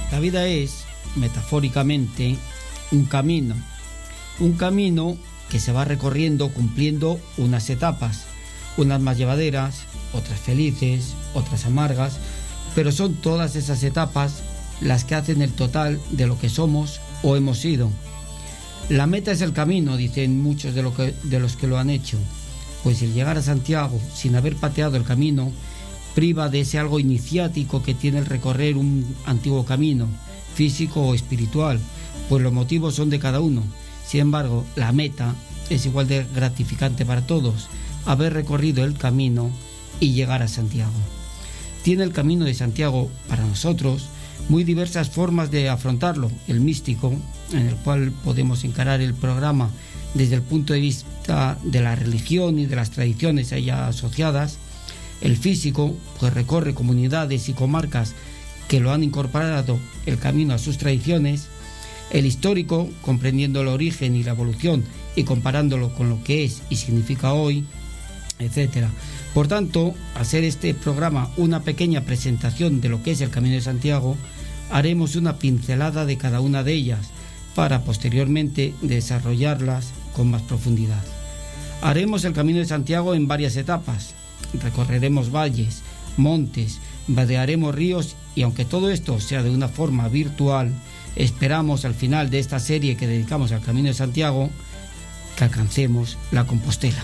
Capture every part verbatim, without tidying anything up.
La vida es, metafóricamente, un camino. Un camino que se va recorriendo cumpliendo unas etapas, unas más llevaderas, otras felices, otras amargas, pero son todas esas etapas las que hacen el total de lo que somos o hemos sido. La meta es el camino, dicen muchos de, lo que, de los que lo han hecho, pues el llegar a Santiago sin haber pateado el camino priva de ese algo iniciático que tiene el recorrer un antiguo camino, físico o espiritual, pues los motivos son de cada uno. Sin embargo, la meta es igual de gratificante para todos, haber recorrido el camino y llegar a Santiago. Tiene el camino de Santiago, para nosotros, muy diversas formas de afrontarlo. El místico, en el cual podemos encarar el programa desde el punto de vista de la religión y de las tradiciones a ella asociadas. El físico, pues recorre comunidades y comarcas que lo han incorporado el camino a sus tradiciones. El histórico, comprendiendo el origen y la evolución y comparándolo con lo que es y significa hoy, etcétera. Por tanto, hacer este programa una pequeña presentación de lo que es el Camino de Santiago, haremos una pincelada de cada una de ellas para posteriormente desarrollarlas con más profundidad. Haremos el Camino de Santiago en varias etapas. Recorreremos valles, montes, vadearemos ríos y aunque todo esto sea de una forma virtual, esperamos al final de esta serie que dedicamos al Camino de Santiago que alcancemos la Compostela.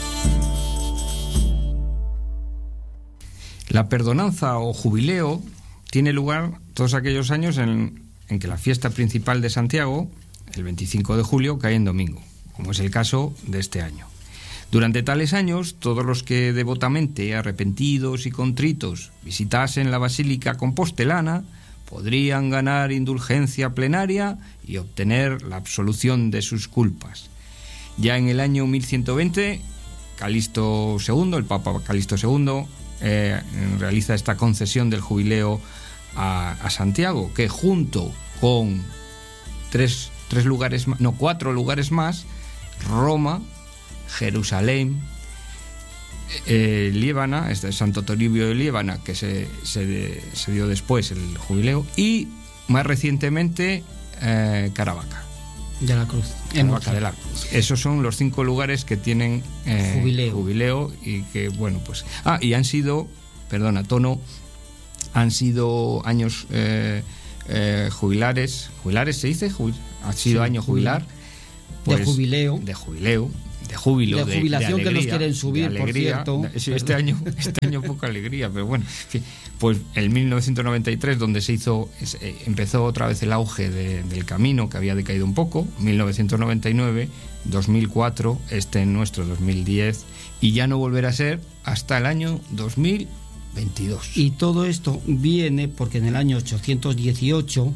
La perdonanza o jubileo tiene lugar todos aquellos años en, en que la fiesta principal de Santiago, el veinticinco de julio, cae en domingo, como es el caso de este año. Durante tales años, todos los que devotamente, arrepentidos y contritos, visitasen la Basílica Compostelana, podrían ganar indulgencia plenaria y obtener la absolución de sus culpas. Ya en el año mil ciento veinte, Calixto segundo, el Papa Calixto segundo, eh, realiza esta concesión del jubileo a, a Santiago, que junto con tres, tres lugares, no, cuatro lugares más, Roma, Jerusalén, eh, Liébana, este es Santo Toribio de Liébana, que se, se, se dio después el jubileo, y más recientemente eh, Caravaca. De la Cruz. Caravaca de la Cruz. Esos son los cinco lugares que tienen eh, jubileo. jubileo y que, bueno, pues... Ah, y han sido, perdona, tono, han sido años eh, eh, jubilares, jubilares se dice, Jubil, ha sido sí, año jubilar. Pues, de jubileo. De jubileo. De júbilo, de jubilación, de, de alegría, que nos quieren subir, alegría, por cierto. Sí, este año, este año poca alegría, pero bueno, pues en mil novecientos noventa y tres, donde se hizo, empezó otra vez el auge de, del camino, que había decaído un poco, mil novecientos noventa y nueve, dos mil cuatro, este en nuestro dos mil diez, y ya no volverá a ser hasta el año dos mil veintidós. Y todo esto viene porque en el año ochocientos dieciocho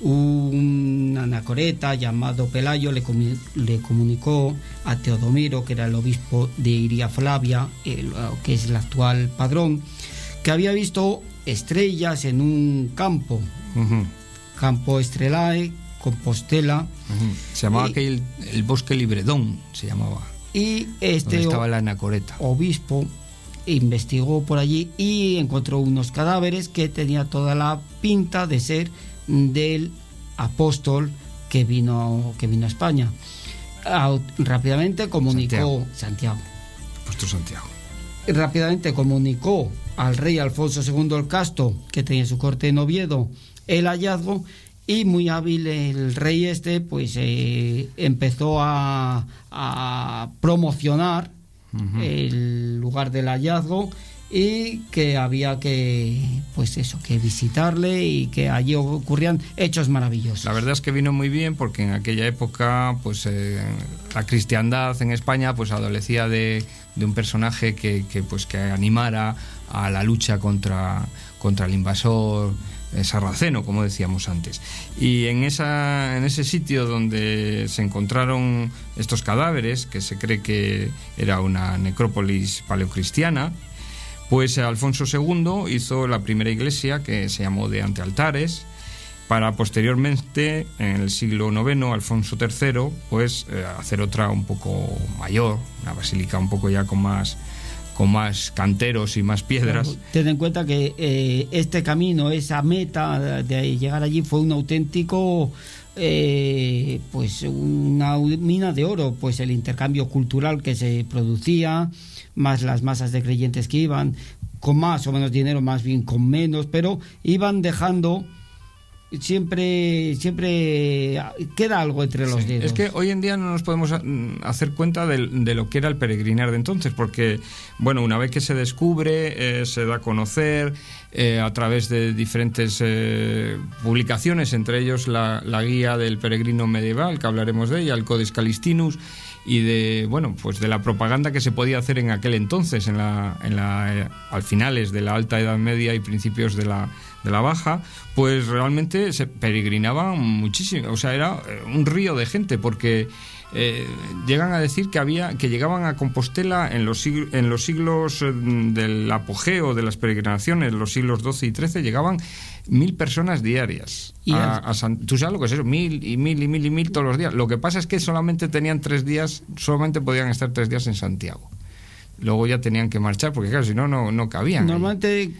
un anacoreta llamado Pelayo le, comu- le comunicó a Teodomiro, que era el obispo de Iria Flavia, el, que es el actual padrón, que había visto estrellas en un campo, uh-huh. Campo Estrelae, Compostela. Uh-huh. Se llamaba y, aquel el, el bosque Libredón, se llamaba. Y este estaba la anacoreta. Obispo investigó por allí y encontró unos cadáveres que tenía toda la pinta de ser del apóstol que vino que vino a España. Rápidamente comunicó Santiago. Santiago. Apóstol Santiago. Rápidamente comunicó al rey Alfonso segundo el Casto, que tenía su corte en Oviedo, el hallazgo, y muy hábil el rey este, pues eh, empezó a, a promocionar uh-huh. el lugar del hallazgo y que había que, pues eso, que visitarle y que allí ocurrían hechos maravillosos. La verdad es que vino muy bien porque en aquella época, pues eh, la cristiandad en España, pues adolecía de, de un personaje que, que, pues que animara a la lucha contra, contra el invasor eh, sarraceno, como decíamos antes. Y en esa, en ese sitio donde se encontraron estos cadáveres, que se cree que era una necrópolis paleocristiana, pues Alfonso segundo hizo la primera iglesia, que se llamó de Antealtares, para posteriormente, en el siglo noveno, Alfonso tercero, pues eh, hacer otra un poco mayor, una basílica un poco ya con más, con más canteros y más piedras. Claro, ten en cuenta que eh, este camino, esa meta de llegar allí fue un auténtico, eh, pues una mina de oro, pues el intercambio cultural que se producía, más las masas de creyentes que iban, con más o menos dinero, más bien con menos, pero iban dejando... siempre siempre queda algo entre los sí, dedos. es que hoy en día no nos podemos hacer cuenta de, de lo que era el peregrinar de entonces, porque bueno, una vez que se descubre, eh, se da a conocer eh, a través de diferentes eh, publicaciones, entre ellos la, la guía del peregrino medieval, que hablaremos de ella, el Codex Calistinus, y de bueno, pues de la propaganda que se podía hacer en aquel entonces, en la, en la eh, al finales de la Alta Edad Media y principios de la de la Baja, pues realmente se peregrinaba muchísimo, o sea, era un río de gente, porque eh, llegan a decir que había que llegaban a Compostela en los siglos, en los siglos del apogeo de las peregrinaciones, los siglos doce y trece, llegaban mil personas diarias a, a San, tú sabes lo que es eso, mil y mil y mil y mil todos los días. Lo que pasa es que solamente tenían tres días, solamente podían estar tres días en Santiago. Luego ya tenían que marchar, porque claro, si no, no, no cabían. Normalmente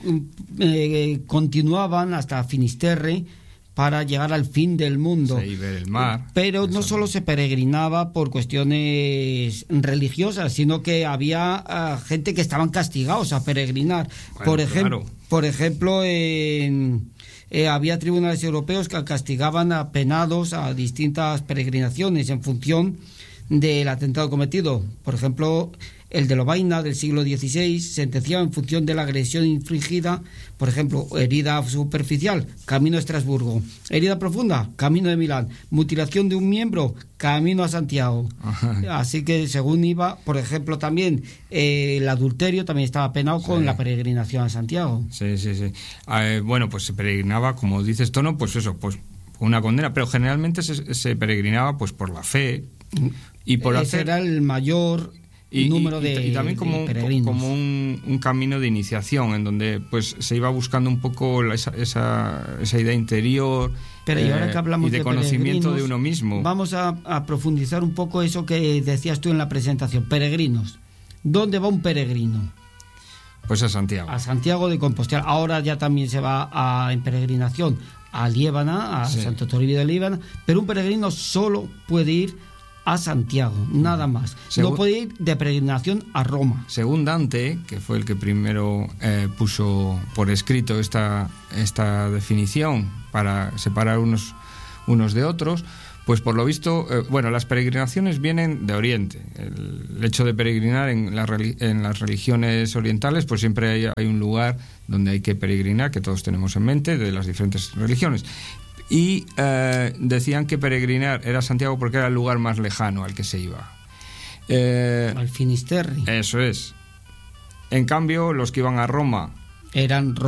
eh, continuaban hasta Finisterre para llegar al fin del mundo. Sí, y ver el mar. Pero no solo se peregrinaba por cuestiones religiosas, sino que había uh, gente que estaban castigados a peregrinar. Bueno, por, ejem- claro. por ejemplo, en... Eh, había tribunales europeos que castigaban a penados a distintas peregrinaciones en función del atentado cometido. Por ejemplo, el de Lovaina del siglo dieciséis sentenciaba en función de la agresión infligida, por ejemplo, herida superficial, camino a Estrasburgo; herida profunda, camino de Milán; mutilación de un miembro, camino a Santiago. Ajá. Así que según iba, por ejemplo, también eh, el adulterio también estaba penado sí. con la peregrinación a Santiago. Sí, sí, sí. Eh, bueno, pues se peregrinaba, como dices, Tono, pues eso, pues una condena, pero generalmente se, se peregrinaba pues por la fe y por Ese hacer... era el mayor... Y, número y, de, y también como, un, como un, un camino de iniciación en donde pues se iba buscando un poco la, esa, esa, esa idea interior Pero y, ahora que hablamos y de, de conocimiento de uno mismo. Vamos a, a profundizar un poco eso que decías tú en la presentación. Peregrinos. ¿Dónde va un peregrino? Pues a Santiago. A Santiago de Compostela. Ahora ya también se va a, en peregrinación a Liébana, a sí. Santo Toribio de Liébana, pero un peregrino solo puede ir a Santiago, nada más. Según, no puede ir de peregrinación a Roma. Según Dante, que fue el que primero eh, puso por escrito esta, esta definición para separar unos, unos de otros, pues por lo visto, eh, bueno, las peregrinaciones vienen de Oriente. El, el hecho de peregrinar en, la, en las religiones orientales, pues siempre hay, hay un lugar donde hay que peregrinar, que todos tenemos en mente, de las diferentes religiones. Y eh, decían que peregrinar era Santiago porque era el lugar más lejano al que se iba. Eh, al Finisterre. Eso es. En cambio, los que iban a Roma eran